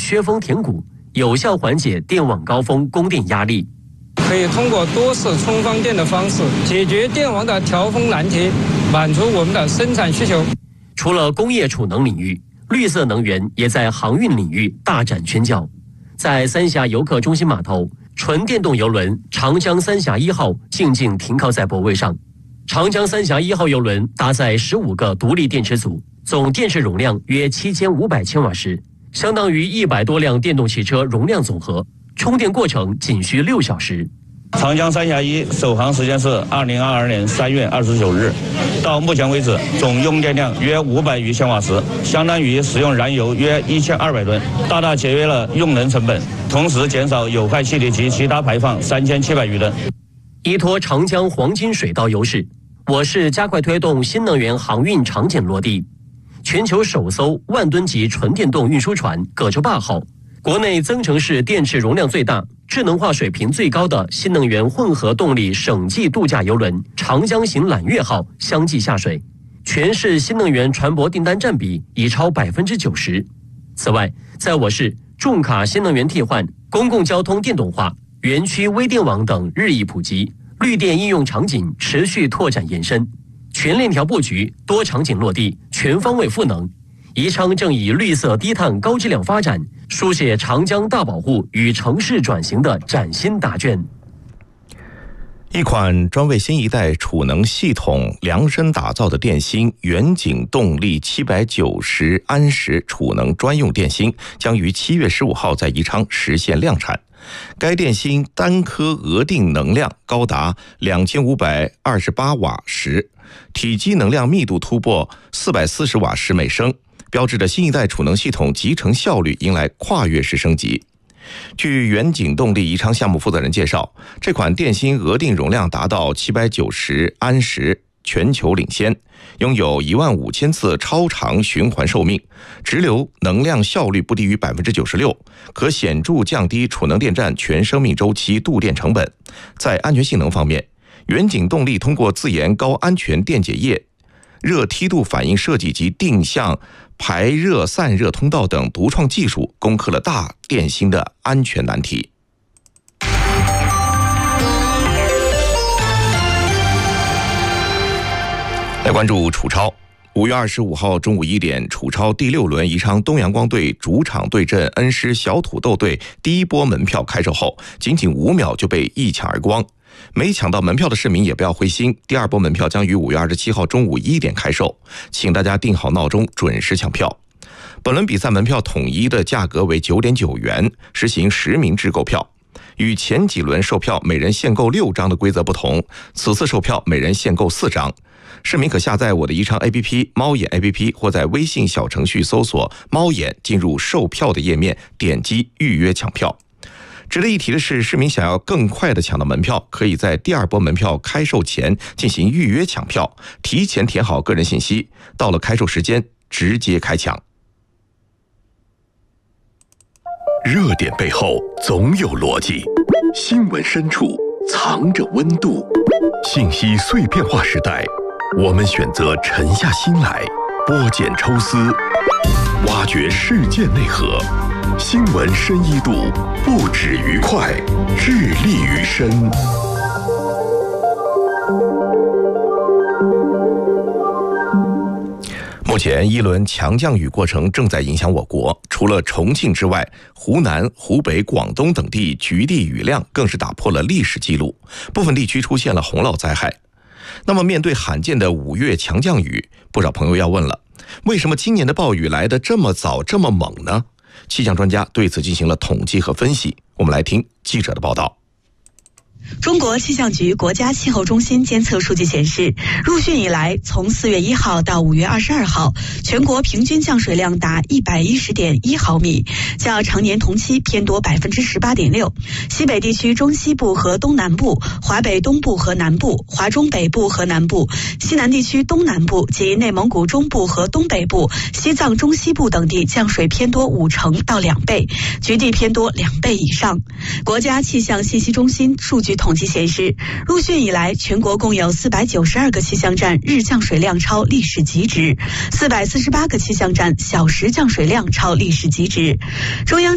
削峰填谷，有效缓解电网高峰供电压力。 可以通过多次充放电的方式解决电网的调峰难题，满足我们的生产需求。 除了工业储能领域，绿色能源也在航运领域大展拳脚。在三峡游客中心码头，纯电动邮轮长江三峡1号静静停靠在泊位上。长江三峡1号邮轮搭载15个独立电池组，总电池容量约7500千瓦时，相当于100多辆电动汽车容量总和，充电过程仅需6小时。 长江三峡1首航时间是2022年3月29日，到目前为止，总用电量约500余千瓦时，相当于使用燃油约1200吨，大大节约了用能成本，同时减少有害气体及其他排放3700余吨。 依托长江黄金水道优势，我市加快推动新能源航运场景落地。全球首艘万吨级纯电动运输船葛洲坝号，国内增程式电池容量最大、智能化水平最高的新能源混合动力省际度假邮轮长江行揽月号相继下水，全市新能源船舶订单占比已超90%。此外，在我市重卡新能源替换、公共交通电动化、园区微电网等日益普及，绿电应用场景持续拓展延伸，全链条布局，多场景落地，全方位赋能。宜昌正以绿色低碳高质量发展，书写长江大保护与城市转型的崭新答卷。 一款专为新一代储能系统量身打造的电芯远景动力790安时储能专用电芯将于7月15号在宜昌实现量产。该电芯单颗额定能量高达2528瓦时，体积能量密度突破440瓦时每升，标志着新一代储能系统集成效率迎来跨越式升级。据远景动力宜昌项目负责人介绍，这款电芯额定容量达到790安时，全球领先，拥有15000次超长循环寿命，直流能量效率不低于96%，可显著降低储能电站全生命周期度电成本。在安全性能方面，远景动力通过自研高安全电解液、热梯度反应设计及定向排热散热通道等独创技术，攻克了大电芯的安全难题。来关注楚超。5月25号中午1点，楚超第6轮宜昌东阳光队主场对阵恩施小土豆队第一波门票开售后，仅仅5秒就被一抢而光。没抢到门票的市民也不要灰心，第2波门票将于5月27号中午1点开售，请大家定好闹钟，准时抢票。本轮比赛门票统一的价格为9.9元，实行实名制购票。与前几轮售票每人限购6张的规则不同，此次售票每人限购4张。市民可下载我的宜昌 APP、猫眼 APP 或在微信小程序搜索猫眼，进入售票的页面，点击预约抢票。值得一提的是，市民想要更快的抢到门票，可以在第2波门票开售前进行预约抢票，提前填好个人信息，到了开售时间直接开抢。 热点背后总有逻辑，新闻深处藏着温度。信息碎片化时代，我们选择沉下心来，剥茧抽丝，挖掘事件内核。新闻深一度，不止于快，致力于深。 目前一轮强降雨过程正在影响我国，除了重庆之外，湖南、湖北、广东等地局地雨量更是打破了历史记录，部分地区出现了洪涝灾害。那么面对罕见的5月强降雨，不少朋友要问了，为什么今年的暴雨来得这么早这么猛呢？气象专家对此进行了统计和分析，我们来听记者的报道。 中国气象局国家气候中心监测数据显示，入汛以来，从4月1号到5月22号，全国平均降水量达110.1毫米，较常年同期偏多18.6%。西北地区中西部和东南部、华北东部和南部、华中北部和南部、西南地区东南部及内蒙古中部和东北部、西藏中西部等地降水偏多5成到2倍，局地偏多2倍以上。国家气象信息中心数据统计显示，入汛以来，全国共有492个气象站日降水量超历史极值，448个气象站小时降水量超历史极值。中央